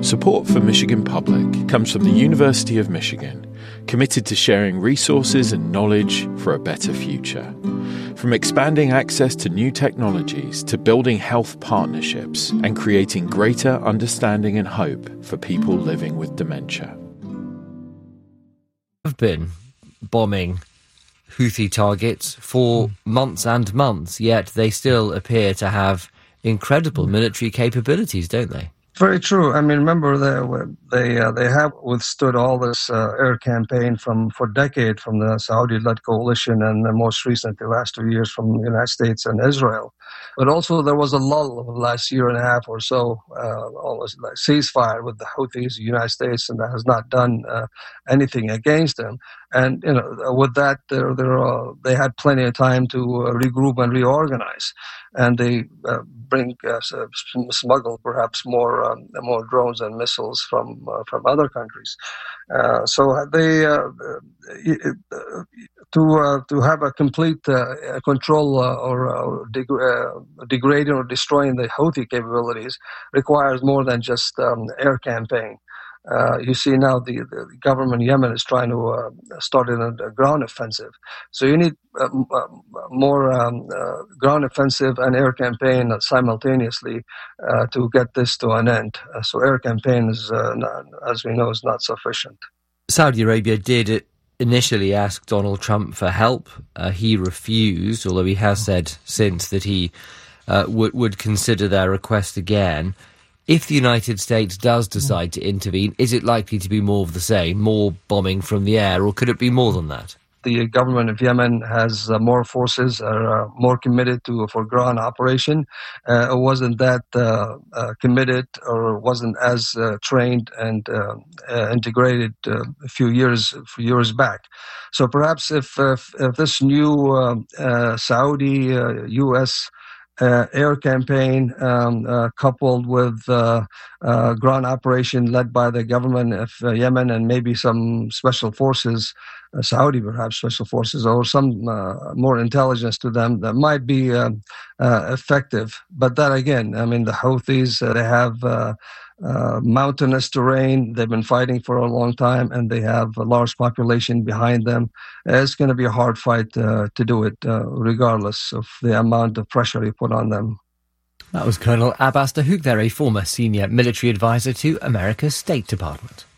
Support for Michigan Public comes from the University of Michigan, committed to sharing resources and knowledge for a better future. From expanding access to new technologies to building health partnerships and creating greater understanding and hope for people living with dementia. Have been bombing Houthi targets for months and months, yet they still appear to have incredible military capabilities, don't they? Very true. I mean, remember they have withstood all this air campaign for decades from the Saudi-led coalition, and most recently, the last 2 years, from the United States and Israel. But also there was a lull of the last year and a half or so, almost like ceasefire with the Houthis, the United States, and that has not done anything against them. And with that, they had plenty of time to regroup and reorganize, and they smuggle perhaps more drones and missiles from other countries. So they to have a complete control or degrading or destroying the Houthi capabilities requires more than just air campaign. You see now the government in Yemen is trying to start a ground offensive. So you need more ground offensive and air campaign simultaneously to get this to an end. So air campaign is, as we know, is not sufficient. Saudi Arabia did initially ask Donald Trump for help. He refused, although he has said since that he would consider their request again. If the United States does decide to intervene, is it likely to be more of the same, more bombing from the air, or could it be more than that? The government of Yemen has more forces, are more committed for ground operation. It wasn't that committed or wasn't as trained and integrated a few years back. So perhaps if this new Saudi, U.S. Air campaign coupled with ground operation led by the government of Yemen and maybe some special forces, Saudi perhaps special forces, or some more intelligence to them, that might be effective. But that again, I mean, the Houthis, they have mountainous terrain. They've been fighting for a long time, and they have a large population behind them. It's going to be a hard fight to do it, regardless of the amount of pressure you put on them. That was Colonel Abbas Dahouk there, a former senior military advisor to America's State Department.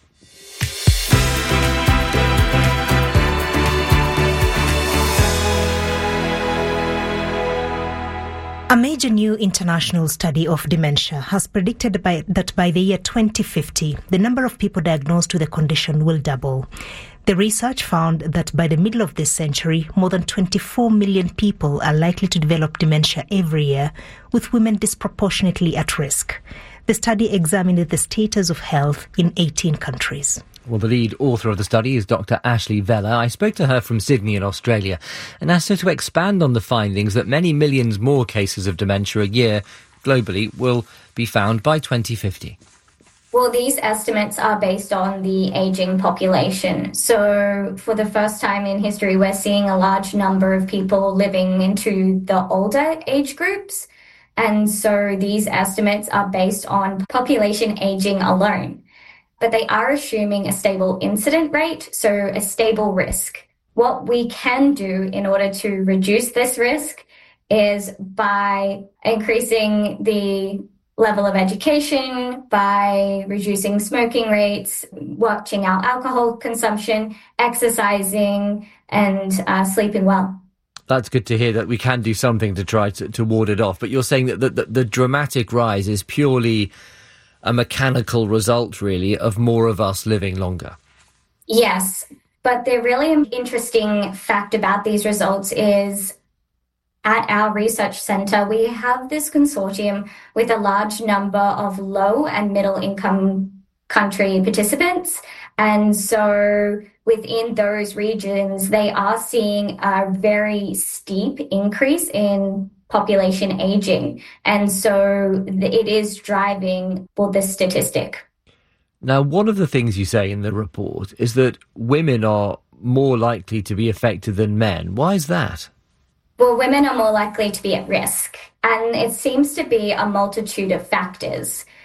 A major new international study of dementia has predicted that by the year 2050, the number of people diagnosed with the condition will double. The research found that by the middle of this century, more than 24 million people are likely to develop dementia every year, with women disproportionately at risk. The study examined the status of health in 18 countries. Well, the lead author of the study is Dr. Ashley Vella. I spoke to her from Sydney in Australia and asked her to expand on the findings that many millions more cases of dementia a year globally will be found by 2050. Well, these estimates are based on the ageing population. So for the first time in history, we're seeing a large number of people living into the older age groups. And so these estimates are based on population aging alone. But they are assuming a stable incident rate, so a stable risk. What we can do in order to reduce this risk is by increasing the level of education, by reducing smoking rates, watching our alcohol consumption, exercising, and sleeping well. That's good to hear that we can do something to try to ward it off. But you're saying that the dramatic rise is purely a mechanical result, really, of more of us living longer. Yes, but the really interesting fact about these results is at our research centre, we have this consortium with a large number of low and middle income country participants. And so within those regions, they are seeing a very steep increase in population aging. And so it is driving this statistic. Now, one of the things you say in the report is that women are more likely to be affected than men. Why is that? Well, women are more likely to be at risk. And it seems to be a multitude of factors.